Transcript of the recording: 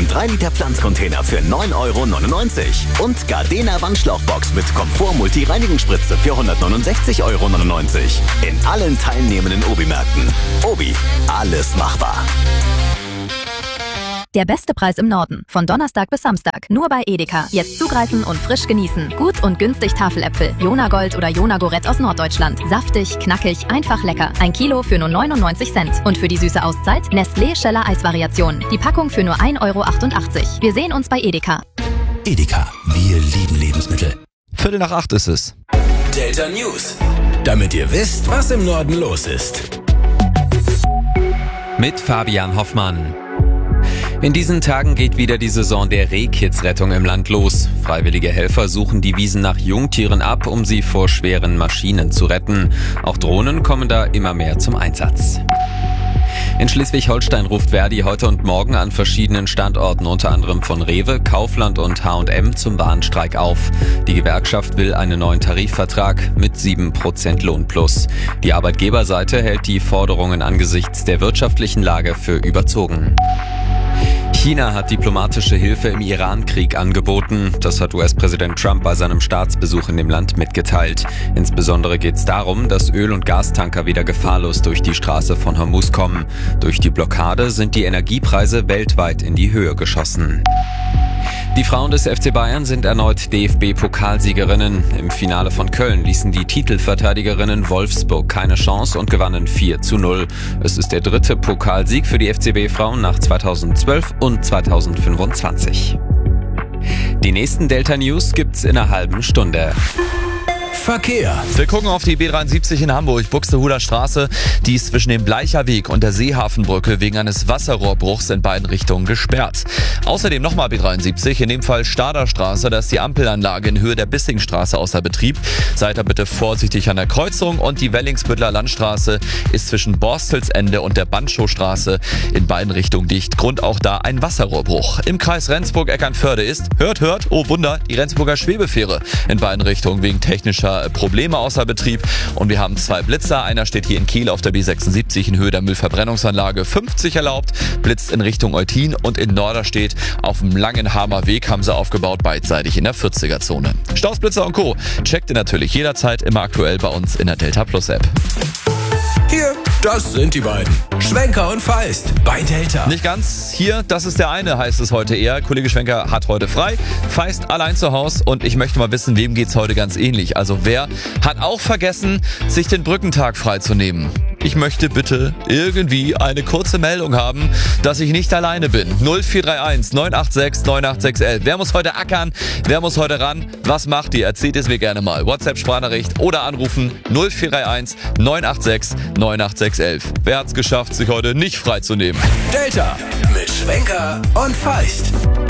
3 Liter Pflanzcontainer für 9,99 € und Gardena Wandschlauchbox mit Komfort Multi-Reinigungsspritze für 169,99 € in allen teilnehmenden Obi-Märkten. Obi, alles machbar. Der beste Preis im Norden. Von Donnerstag bis Samstag. Nur bei Edeka. Jetzt zugreifen und frisch genießen. Gut und günstig Tafeläpfel. Jonagold oder Jonagorett aus Norddeutschland. Saftig, knackig, einfach lecker. 1 Kilo für nur 99 Cent. Und für die süße Auszeit Nestlé Scheller Eisvariation. Die Packung für nur 1,88 €. Wir sehen uns bei Edeka. Edeka. Wir lieben Lebensmittel. 7:45 ist es. Delta News. Damit ihr wisst, was im Norden los ist. Mit Fabian Hoffmann. In diesen Tagen geht wieder die Saison der Rehkitzrettung im Land los. Freiwillige Helfer suchen die Wiesen nach Jungtieren ab, um sie vor schweren Maschinen zu retten. Auch Drohnen kommen da immer mehr zum Einsatz. In Schleswig-Holstein ruft Verdi heute und morgen an verschiedenen Standorten, unter anderem von Rewe, Kaufland und H&M, zum Warnstreik auf. Die Gewerkschaft will einen neuen Tarifvertrag mit 7% Lohnplus. Die Arbeitgeberseite hält die Forderungen angesichts der wirtschaftlichen Lage für überzogen. China hat diplomatische Hilfe im Iran-Krieg angeboten. Das hat US-Präsident Trump bei seinem Staatsbesuch in dem Land mitgeteilt. Insbesondere geht es darum, dass Öl- und Gastanker wieder gefahrlos durch die Straße von Hormuz kommen. Durch die Blockade sind die Energiepreise weltweit in die Höhe geschossen. Die Frauen des FC Bayern sind erneut DFB-Pokalsiegerinnen. Im Finale von Köln ließen die Titelverteidigerinnen Wolfsburg keine Chance und gewannen 4:0. Es ist der 3. Pokalsieg für die FCB-Frauen nach 2012 und 2025. Die nächsten Delta News gibt's in einer halben Stunde. Verkehr. Wir gucken auf die B73 in Hamburg, Buxtehuder Straße. Die ist zwischen dem Bleicher Weg und der Seehafenbrücke wegen eines Wasserrohrbruchs in beiden Richtungen gesperrt. Außerdem nochmal B73, in dem Fall Stader Straße. Da ist die Ampelanlage in Höhe der Bissingstraße außer Betrieb. Seid da bitte vorsichtig an der Kreuzung. Und die Wellingsbüttler Landstraße ist zwischen Borstelsende und der Bandschowstraße in beiden Richtungen dicht. Grund auch da ein Wasserrohrbruch. Im Kreis Rendsburg-Eckernförde ist, hört, oh Wunder, die Rendsburger Schwebefähre in beiden Richtungen wegen technischer Probleme außer Betrieb. Und wir haben 2 Blitzer. Einer steht hier in Kiel auf der B76 in Höhe der Müllverbrennungsanlage. 50 erlaubt, blitzt in Richtung Eutin, und in Norderstedt auf dem Langenhamer Weg haben sie aufgebaut, beidseitig in der 40er-Zone. Staus, Blitzer und Co. checkt ihr natürlich jederzeit immer aktuell bei uns in der Delta Plus App. Hier, das sind die beiden. Schwenker und Feist bei Delta. Nicht ganz. Hier, das ist der eine, heißt es heute eher. Kollege Schwenker hat heute frei. Feist allein zu Hause. Und ich möchte mal wissen, wem geht's heute ganz ähnlich. Also wer hat auch vergessen, sich den Brückentag freizunehmen? Ich möchte bitte irgendwie eine kurze Meldung haben, dass ich nicht alleine bin. 0431 986 98611. Wer muss heute ackern? Wer muss heute ran? Was macht ihr? Erzählt es mir gerne mal. WhatsApp-Sprachnachricht oder anrufen 0431 986 98611. Wer hat's geschafft, sich heute nicht freizunehmen? Delta mit Schwenker und Feist.